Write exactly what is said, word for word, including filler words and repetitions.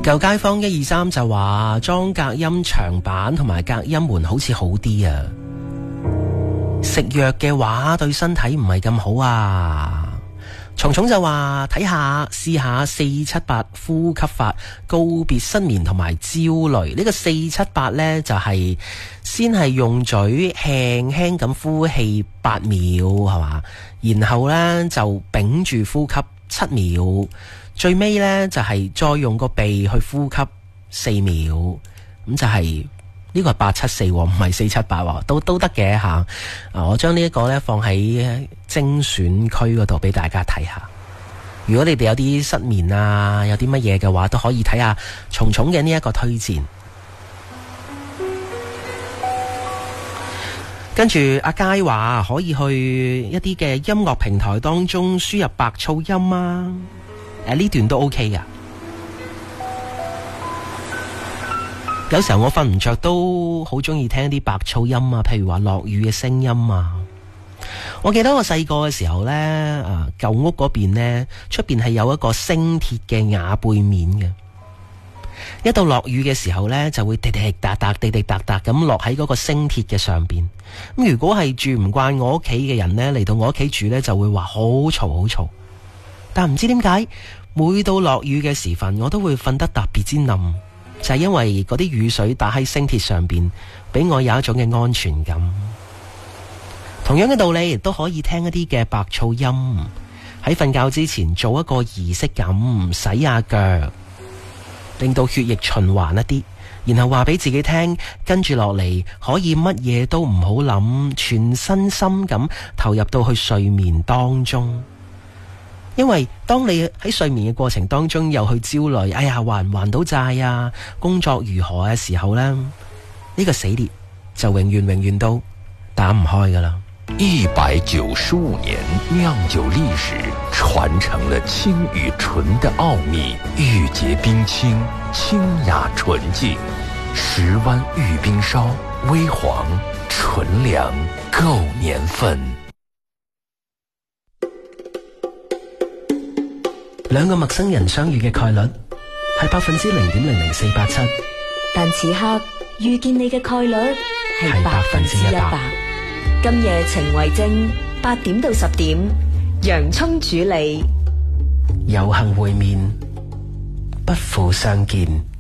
舊街坊一二三就話裝隔音牆板同埋隔音門好似好啲啊，食藥嘅話對身體唔係咁好啊。蟲蟲就話睇下試下四七八呼吸法，告別失眠同埋焦慮。呢個四七八呢，就係先係用嘴輕輕咁呼氣八秒係嘛，然後呢就屏住呼吸七秒，最尾呢就係再用個鼻去呼吸四秒，咁就係呢個係八七四，唔係四七八，都都得嘅吓。啊，我將呢一個呢放喺精選區嗰度俾大家睇下。如果你哋有啲失眠啊，有啲乜嘢嘅話，都可以睇下蟲蟲嘅呢一個推薦。跟住阿佳話可以去一啲嘅音樂平台當中輸入白噪音啊，誒呢段都 OK 噶。有時候我瞓唔着都好中意聽啲白噪音啊，譬如話落雨嘅聲音啊。我記得我細個嘅時候呢，誒舊屋嗰邊呢，出邊係有一個星鐵嘅瓦背面嘅。一到落雨嘅時候呢，就會滴滴答答、滴滴答答咁落喺嗰個星鐵嘅上邊。咁如果係住唔慣我屋企嘅人呢，嚟到我屋企住呢，就會話好嘈好嘈。但唔知點解，每到落雨嘅時分，我都會瞓得特別之冧。就係因為嗰啲雨水打喺星鐵上邊，俾我有一種嘅安全感。同樣嘅道理，亦都可以聽一啲嘅白噪音，喺瞓覺之前做一個儀式感，洗下腳，令到血液循環一啲，然後話俾自己聽，跟住落嚟可以乜嘢都唔好諗，全身心咁投入到去睡眠當中。因為當你喺睡眠嘅過程當中又去焦慮，哎呀還唔還到債啊，工作如何嘅時候呢，呢個死結就永遠永遠都打唔開噶啦。 一百九十五年釀酒歷史，傳承了清與純的奧秘，玉潔冰清，清雅純淨，十灣玉冰燒，微黃純糧，夠年份。 兩個陌生人相遇嘅概率係百分之零點零零四八七， 但此刻遇見你嘅概率係百分之一百。今夜情為證，八點到十點，洋蔥主理， 有幸會面，不負相見。